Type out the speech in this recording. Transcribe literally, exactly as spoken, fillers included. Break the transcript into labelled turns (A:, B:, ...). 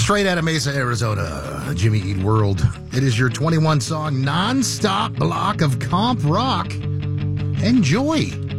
A: Straight out of Mesa, Arizona, Jimmy Eat World. It is your twenty-one song non-stop block of comp rock. Enjoy.